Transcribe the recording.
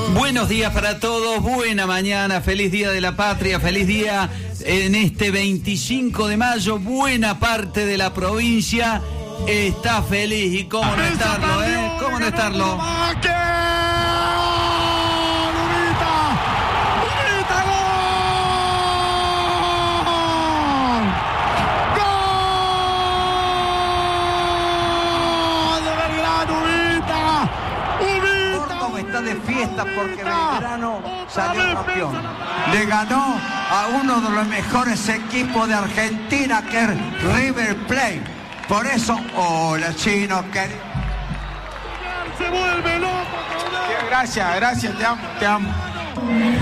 Buenos días para todos, buena mañana, feliz día de la patria, feliz día en este 25 de mayo, buena parte de la provincia está feliz y cómo no estarlo, cómo no estarlo. De fiesta porque Belgrano salió campeón. Le ganó a uno de los mejores equipos de Argentina, que es River Plate. Por eso, hola Chino, que se vuelve loco. Gracias, te amo.